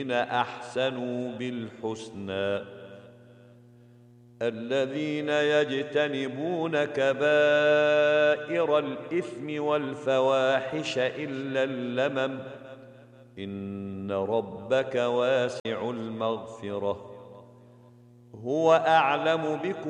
للذين أحسنوا بالحسنى الذين يجتنبون كبائر الإثم والفواحش إلا اللمم إن ربك واسع المغفرة هو أعلم بكم